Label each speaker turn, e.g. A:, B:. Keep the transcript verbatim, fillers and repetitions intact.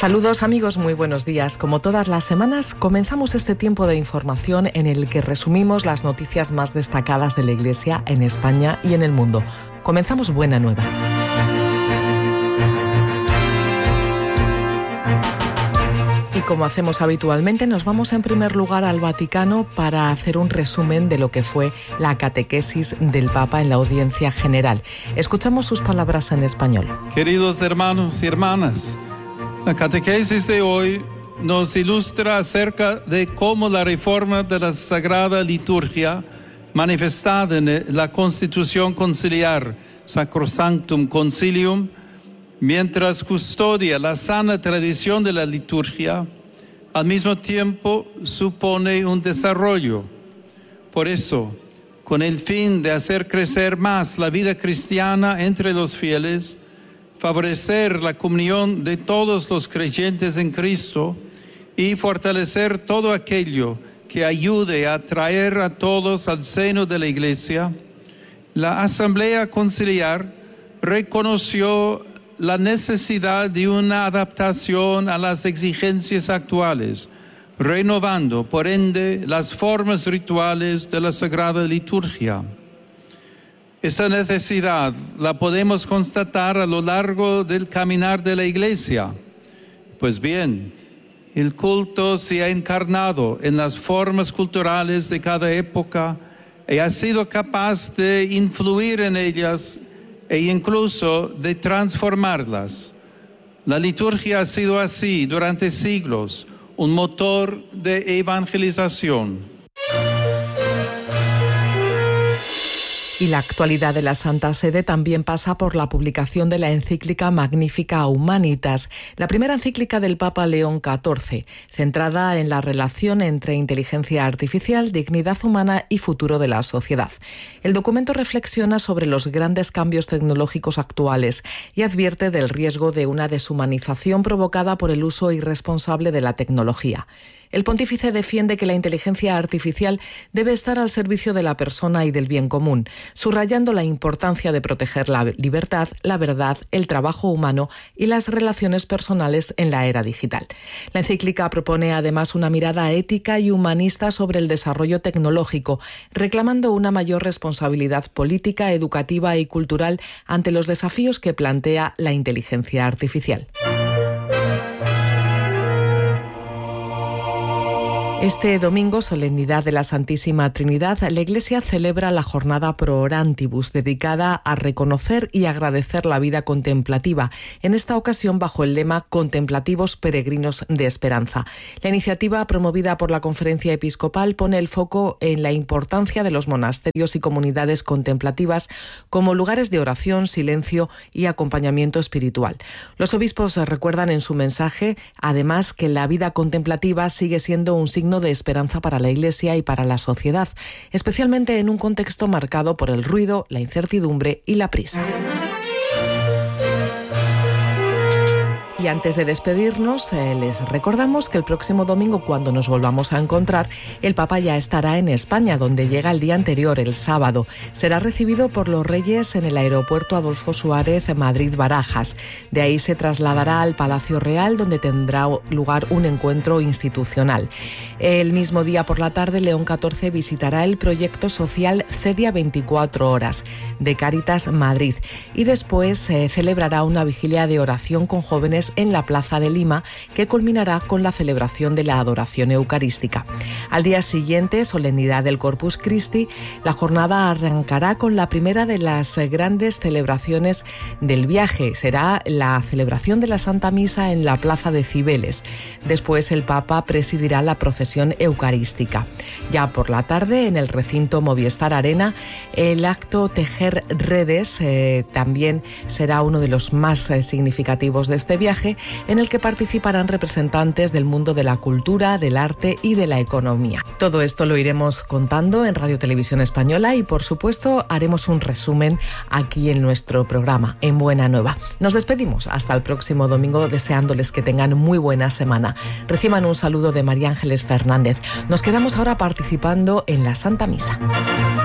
A: Saludos amigos, muy buenos días. Como todas las semanas, comenzamos este tiempo de información en el que resumimos las noticias más destacadas de la Iglesia en España y en el mundo. Comenzamos Buena Nueva. Y como hacemos habitualmente, nos vamos en primer lugar al Vaticano para hacer un resumen de lo que fue la catequesis del Papa en la audiencia general. Escuchamos sus palabras en español.
B: Queridos hermanos y hermanas, la catequesis de hoy nos ilustra acerca de cómo la reforma de la Sagrada Liturgia, manifestada en la Constitución Conciliar Sacrosanctum Concilium, mientras custodia la sana tradición de la liturgia, al mismo tiempo supone un desarrollo. Por eso, con el fin de hacer crecer más la vida cristiana entre los fieles, favorecer la comunión de todos los creyentes en Cristo y fortalecer todo aquello que ayude a traer a todos al seno de la Iglesia, la Asamblea Conciliar reconoció la necesidad de una adaptación a las exigencias actuales, renovando, por ende, las formas rituales de la Sagrada Liturgia. Esa necesidad la podemos constatar a lo largo del caminar de la Iglesia. Pues bien, el culto se ha encarnado en las formas culturales de cada época y ha sido capaz de influir en ellas e incluso de transformarlas. La liturgia ha sido así durante siglos, un motor de evangelización.
A: Y la actualidad de la Santa Sede también pasa por la publicación de la encíclica Magnificat Humanitas, la primera encíclica del Papa León catorce, centrada en la relación entre inteligencia artificial, dignidad humana y futuro de la sociedad. El documento reflexiona sobre los grandes cambios tecnológicos actuales y advierte del riesgo de una deshumanización provocada por el uso irresponsable de la tecnología. El pontífice defiende que la inteligencia artificial debe estar al servicio de la persona y del bien común, subrayando la importancia de proteger la libertad, la verdad, el trabajo humano y las relaciones personales en la era digital. La encíclica propone además una mirada ética y humanista sobre el desarrollo tecnológico, reclamando una mayor responsabilidad política, educativa y cultural ante los desafíos que plantea la inteligencia artificial. Este domingo, solemnidad de la Santísima Trinidad, la Iglesia celebra la jornada Pro Orantibus, dedicada a reconocer y agradecer la vida contemplativa, en esta ocasión bajo el lema Contemplativos Peregrinos de Esperanza. La iniciativa, promovida por la Conferencia Episcopal, pone el foco en la importancia de los monasterios y comunidades contemplativas como lugares de oración, silencio y acompañamiento espiritual. Los obispos recuerdan en su mensaje, además, que la vida contemplativa sigue siendo un signo de esperanza para la Iglesia y para la sociedad, especialmente en un contexto marcado por el ruido, la incertidumbre y la prisa. Y antes de despedirnos, eh, les recordamos que el próximo domingo, cuando nos volvamos a encontrar, el Papa ya estará en España, donde llega el día anterior, el sábado. Será recibido por los Reyes en el aeropuerto Adolfo Suárez, Madrid-Barajas. De ahí se trasladará al Palacio Real, donde tendrá lugar un encuentro institucional. El mismo día por la tarde, León catorce visitará el proyecto social Cedia veinticuatro horas de Cáritas Madrid y después eh, celebrará una vigilia de oración con jóvenes en la Plaza de Lima, que culminará con la celebración de la adoración eucarística. Al día siguiente, solemnidad del Corpus Christi, la jornada arrancará con la primera de las grandes celebraciones del viaje. Será la celebración de la Santa Misa en la Plaza de Cibeles. Después el Papa presidirá la procesión eucarística. Ya por la tarde, en el recinto Movistar Arena, el acto Tejer Redes eh, también será uno de los más eh, significativos de este viaje, en el que participarán representantes del mundo de la cultura, del arte y de la economía. Todo esto lo iremos contando en Radio Televisión Española y, por supuesto, haremos un resumen aquí en nuestro programa, en Buena Nueva. Nos despedimos hasta el próximo domingo, deseándoles que tengan muy buena semana. Reciban un saludo de María Ángeles Fernández. Nos quedamos ahora participando en la Santa Misa.